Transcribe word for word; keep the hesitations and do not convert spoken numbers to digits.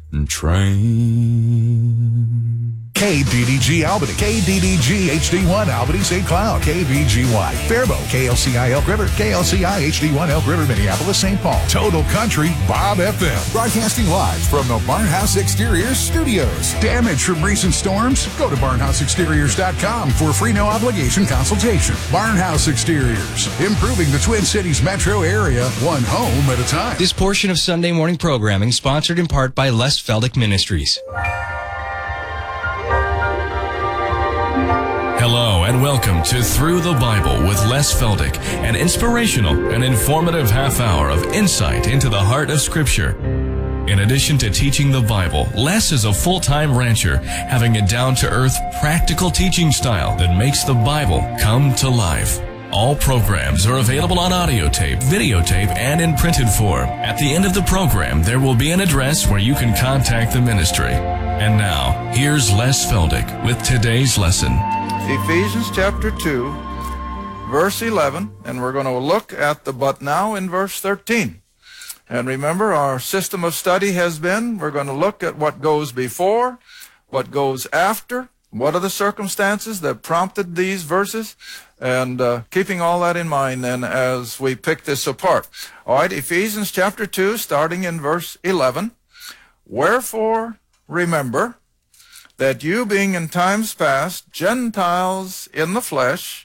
train. K D D G Albany, K D D G H D one Albany Saint Cloud, K B G Y Faribault, K L C I Elk River, K L C I H D one Elk River, Minneapolis, Saint Paul. Total Country, Bob F M. Broadcasting live from the Barnhouse Exteriors studios. Damage from recent storms? Go to barnhouse exteriors dot com for a free no obligation consultation. Barnhouse Exteriors, improving the Twin Cities metro area, one home at a time. This portion of Sunday morning programming sponsored in part by Les Feldick Ministries. Hello and welcome to Through the Bible with Les Feldick, an inspirational and informative half hour of insight into the heart of Scripture. In addition to teaching the Bible, Les is a full-time rancher, having a down-to-earth, practical teaching style that makes the Bible come to life. All programs are available on audio tape, videotape, and in printed form. At the end of the program, there will be an address where you can contact the ministry. And now, here's Les Feldick with today's lesson. Ephesians chapter two, verse eleven, and we're going to look at the but now in verse thirteen. And remember, our system of study has been, we're going to look at what goes before, what goes after, what are the circumstances that prompted these verses, and uh, keeping all that in mind then as we pick this apart. All right, Ephesians chapter two, starting in verse eleven. Wherefore, remember that you being in times past Gentiles in the flesh,